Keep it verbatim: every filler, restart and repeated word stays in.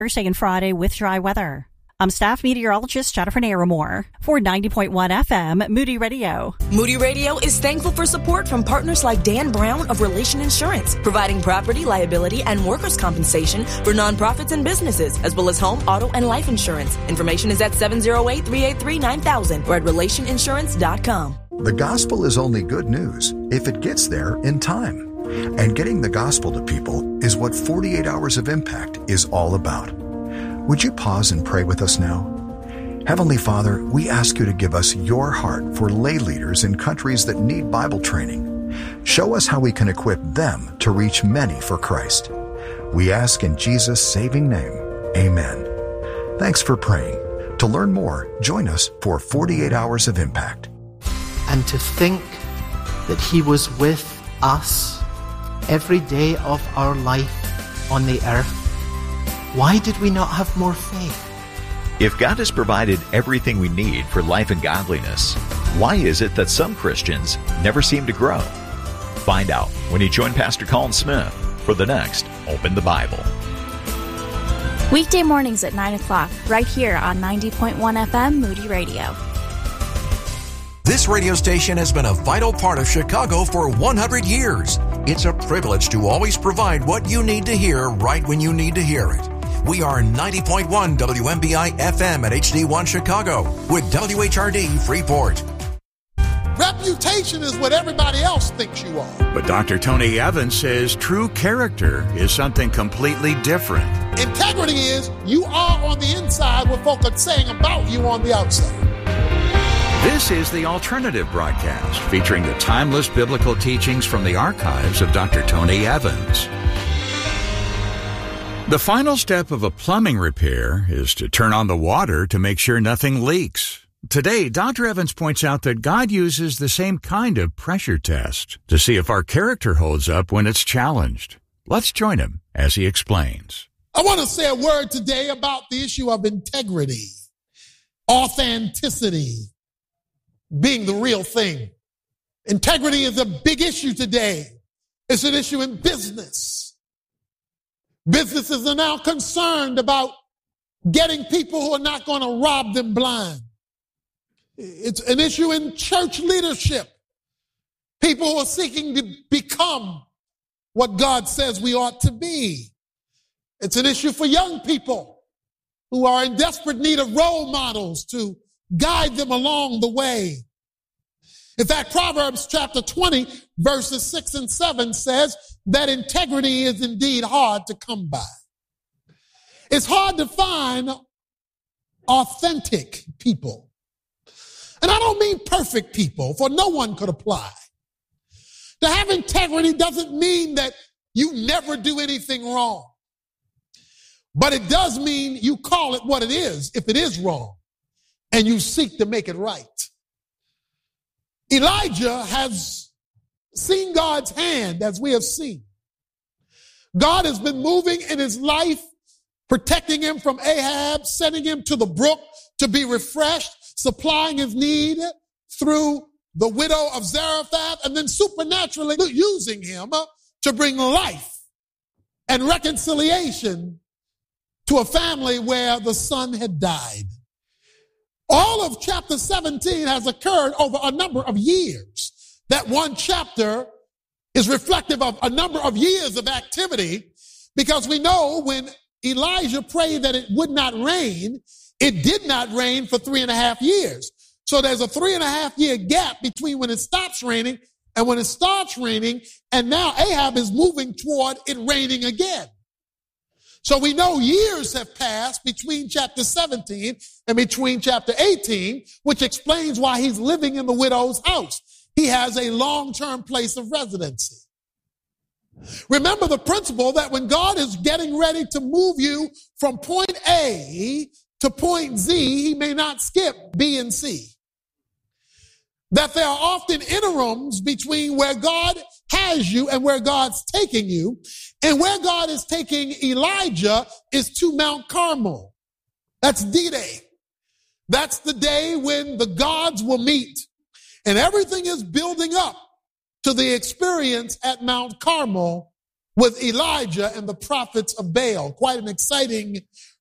Thursday and Friday with dry weather. I'm staff meteorologist Jennifer Naramore for ninety point one F M Moody Radio. Moody Radio is thankful for support from partners like Dan Brown of Relation Insurance, providing property, liability, and workers' compensation for nonprofits and businesses, as well as home, auto, and life insurance. Information is at seven oh eight, three eight three, nine thousand or at relation insurance dot com. The gospel is only good news if it gets there in time. And getting the gospel to people is what forty-eight Hours of Impact is all about. Would you pause and pray with us now? Heavenly Father, we ask you to give us your heart for lay leaders in countries that need Bible training. Show us how we can equip them to reach many for Christ. We ask in Jesus' saving name, amen. Thanks for praying. To learn more, join us for forty-eight Hours of Impact. And to think that He was with us every day of our life on the earth. Why did we not have more faith? If God has provided everything we need for life and godliness, why is it that some Christians never seem to grow? Find out when you join Pastor Colin Smith for the next Open the Bible. Weekday mornings at nine o'clock, right here on ninety point one F M Moody Radio. This radio station has been a vital part of Chicago for one hundred years. It's a privilege to always provide what you need to hear right when you need to hear it. We are ninety point one W M B I F M at H D one Chicago with W H R D Freeport. Reputation is what everybody else thinks you are. But Doctor Tony Evans says true character is something completely different. Integrity is you are on the inside what folk are saying about you on the outside. This is the Alternative Broadcast, featuring the timeless biblical teachings from the archives of Doctor Tony Evans. The final step of a plumbing repair is to turn on the water to make sure nothing leaks. Today, Doctor Evans points out that God uses the same kind of pressure test to see if our character holds up when it's challenged. Let's join him as he explains. I want to say a word today about the issue of integrity, authenticity, being the real thing. Integrity is a big issue today. It's an issue in business. Businesses are now concerned about getting people who are not going to rob them blind. It's an issue in church leadership. People who are seeking to become what God says we ought to be. It's an issue for young people who are in desperate need of role models to guide them along the way. In fact, Proverbs chapter twenty, verses six and seven says that integrity is indeed hard to come by. It's hard to find authentic people. And I don't mean perfect people, for no one could apply. To have integrity doesn't mean that you never do anything wrong. But it does mean you call it what it is if it is wrong, and you seek to make it right. Elijah has seen God's hand, as we have seen. God has been moving in his life, protecting him from Ahab, sending him to the brook to be refreshed, supplying his need through the widow of Zarephath, and then supernaturally using him to bring life and reconciliation to a family where the son had died. All of chapter seventeen has occurred over a number of years. That one chapter is reflective of a number of years of activity, because we know when Elijah prayed that it would not rain, it did not rain for three and a half years. So there's a three and a half year gap between when it stops raining and when it starts raining, and now Ahab is moving toward it raining again. So we know years have passed between chapter seventeen and between chapter eighteen, which explains why he's living in the widow's house. He has a long-term place of residency. Remember the principle that when God is getting ready to move you from point A to point Z, he may not skip B and C. That there are often interims between where God has you and where God's taking you. And where God is taking Elijah is to Mount Carmel. That's D-Day. That's the day when the gods will meet. And everything is building up to the experience at Mount Carmel with Elijah and the prophets of Baal. Quite an exciting